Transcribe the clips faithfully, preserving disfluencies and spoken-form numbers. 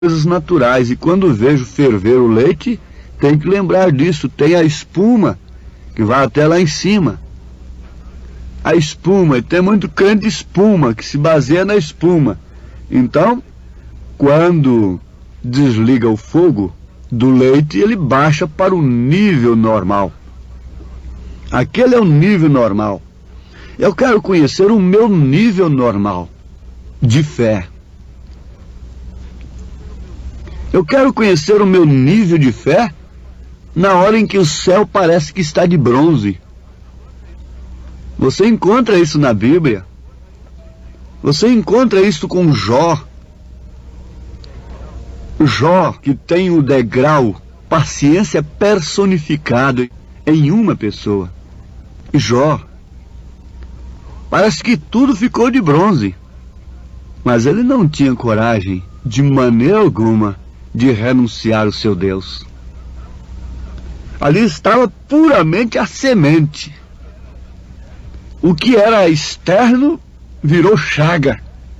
coisas naturais, e quando vejo ferver o leite, tem que lembrar disso. Tem a espuma que vai até lá em cima. A espuma, e tem muito crente de espuma, que se baseia na espuma. Então, quando desliga o fogo do leite, ele baixa para o nível normal. Aquele é o nível normal. Eu quero conhecer o meu nível normal de fé. Eu quero conhecer o meu nível de fé na hora em que o céu parece que está de bronze. Você encontra isso na Bíblia. Você encontra isso com Jó. Jó, que tem o degrau paciência personificado em uma pessoa. Jó. Parece que tudo ficou de bronze. Mas ele não tinha coragem, de maneira alguma, de renunciar ao seu Deus. Ali estava puramente a semente. O que era externo virou chaga.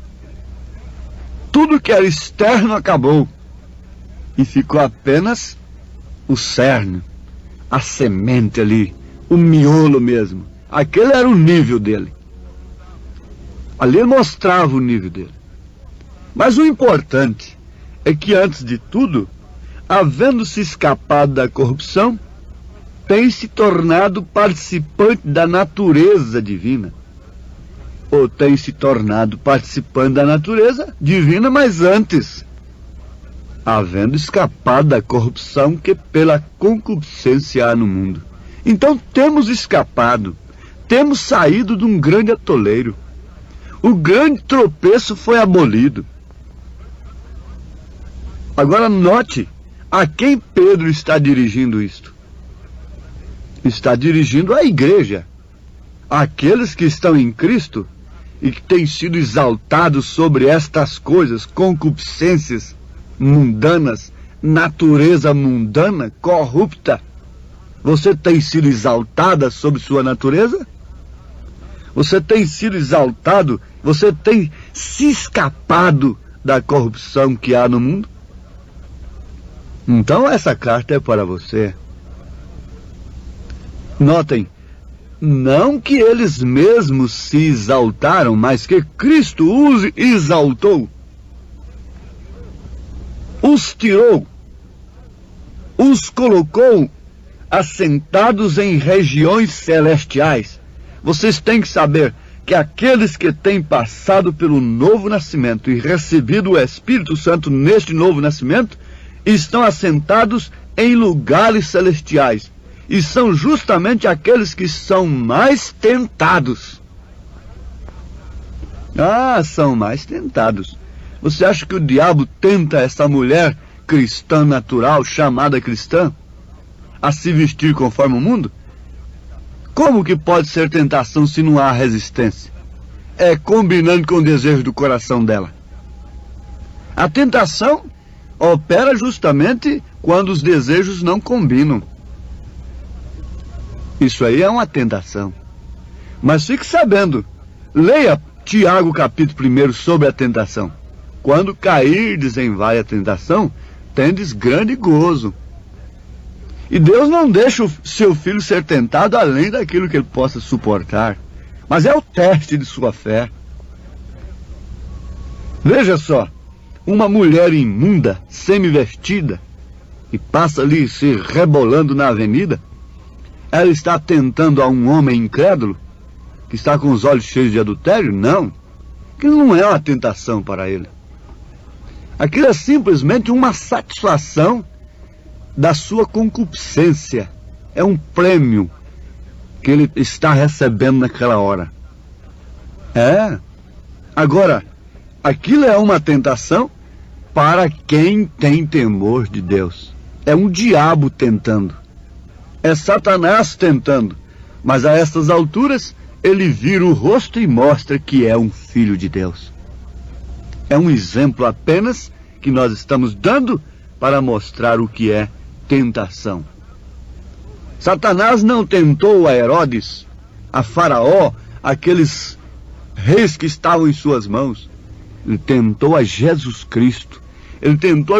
Tudo que era externo acabou. E ficou apenas o cerne, a semente ali, o miolo mesmo. Aquele era o nível dele. Ali ele mostrava o nível dele. Mas o importante é que, antes de tudo, havendo-se escapado da corrupção, tem se tornado participante da natureza divina. Ou tem se tornado participante da natureza divina, mas antes, havendo escapado da corrupção que pela concupiscência há no mundo. Então temos escapado, temos saído de um grande atoleiro. O grande tropeço foi abolido. Agora note a quem Pedro está dirigindo isto. Está dirigindo à igreja, àqueles que estão em Cristo e que têm sido exaltados sobre estas coisas, concupiscências mundanas, natureza mundana, corrupta. Você tem sido exaltada sobre sua natureza? Você tem sido exaltado? Você tem se escapado da corrupção que há no mundo? Então essa carta é para você. Notem, não que eles mesmos se exaltaram, mas que Cristo os exaltou. Os tirou, os colocou assentados em regiões celestiais. Vocês têm que saber que aqueles que têm passado pelo novo nascimento e recebido o Espírito Santo neste novo nascimento, estão assentados em lugares celestiais. E são justamente aqueles que são mais tentados. Ah, são mais tentados. Você acha que o diabo tenta essa mulher cristã natural, chamada cristã, a se vestir conforme o mundo? Como que pode ser tentação se não há resistência? É combinando com o desejo do coração dela. A tentação opera justamente quando os desejos não combinam. Isso aí é uma tentação. Mas fique sabendo, leia Tiago capítulo primeiro sobre a tentação. Quando cairdes em vária tentação, tendes grande gozo. E Deus não deixa o seu filho ser tentado além daquilo que ele possa suportar. Mas é o teste de sua fé. Veja só, uma mulher imunda, semi-vestida, que passa ali se rebolando na avenida, ela está tentando a um homem incrédulo, que está com os olhos cheios de adultério? Não. Aquilo não é uma tentação para ele. Aquilo é simplesmente uma satisfação da sua concupiscência. É um prêmio que ele está recebendo naquela hora. É. Agora, aquilo é uma tentação para quem tem temor de Deus. É um diabo tentando. É Satanás tentando. Mas a estas alturas, ele vira o rosto e mostra que é um filho de Deus. É um exemplo apenas que nós estamos dando para mostrar o que é tentação. Satanás não tentou a Herodes, a Faraó, aqueles reis que estavam em suas mãos. Ele tentou a Jesus Cristo. Ele tentou